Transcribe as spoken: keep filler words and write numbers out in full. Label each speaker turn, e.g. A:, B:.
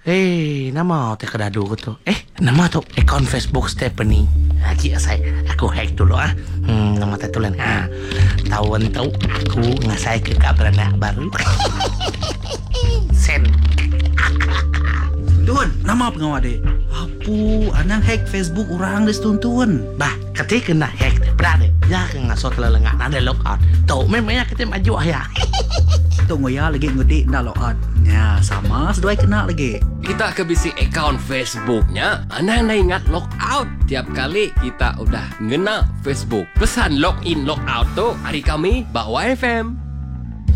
A: Eh, nama tu kedadu ko tu. Eh, nama tu account Facebook Stephanie. Lagi saya aku hack dulu ah. Hmm, nama tu tulen. Ha. Tawan tahu aku ngasai ke kak beranak baru. Sen.
B: Tuan, nama pengawal deh. Apu, anang hack Facebook orang des tuan.
A: Bah, ketika kena hack berada. Ya ke ngasot lelengak ada logout. Tahu memangnya kita maju ya.
B: Tunggu ya lagi ngedi ndak logout. Ya, sama sesuai kena lagi.
C: Kita ke bisi account Facebooknya. Anang na ingat logout. Tiap kali kita udah ngena Facebook. Pesan login logout tu hari kami bawa F M.